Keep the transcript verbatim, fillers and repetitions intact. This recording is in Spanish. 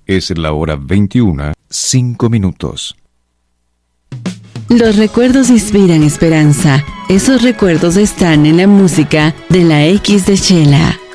Es la hora veintiuna, cinco minutos. Los recuerdos inspiran esperanza. Esos recuerdos están en la música de la X de Chela.